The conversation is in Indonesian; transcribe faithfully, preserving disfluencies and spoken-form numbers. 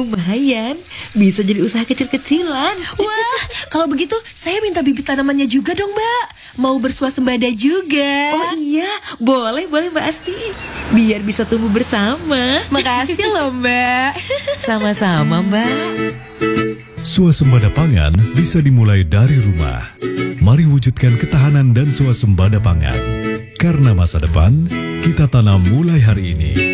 lumayan, bisa jadi usaha kecil-kecilan. Wah, kalau begitu saya minta bibit tanamannya juga dong, Mbak. Mau bersuasembada juga. Oh iya, boleh, boleh Mbak Asti. Biar bisa tumbuh bersama. Makasih loh, Mbak. Sama-sama, Mbak. Suasembada pangan bisa dimulai dari rumah. Mari wujudkan ketahanan dan suasembada pangan. Karena masa depan, kita tanam mulai hari ini.